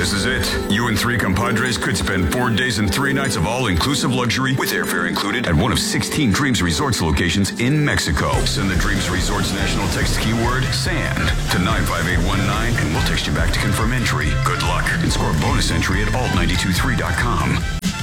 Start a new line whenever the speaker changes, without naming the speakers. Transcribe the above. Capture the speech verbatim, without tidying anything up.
This is it. You and three compadres could spend four days and three nights of all-inclusive luxury with airfare included at one of sixteen Dreams Resorts locations in Mexico. Send the Dreams Resorts national text keyword SAND to nine five eight one nine and we'll text you back to confirm entry. Good luck and score a bonus entry at alt nine two three dot com.